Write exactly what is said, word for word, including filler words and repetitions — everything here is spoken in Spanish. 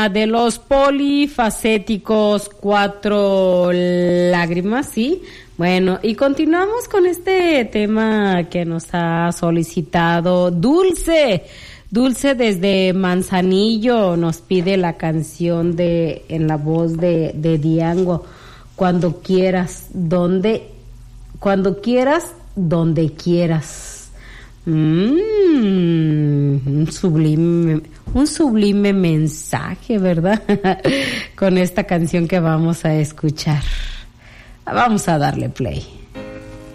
de los polifacéticos Cuatro Lágrimas, ¿sí? Bueno, y continuamos con este tema que nos ha solicitado Dulce. Dulce desde Manzanillo nos pide la canción de en la voz de, de Diango, Cuando quieras, donde, cuando quieras, donde quieras. Mm, un sublime, un sublime mensaje, ¿verdad? Con esta canción que vamos a escuchar. Vamos a darle play.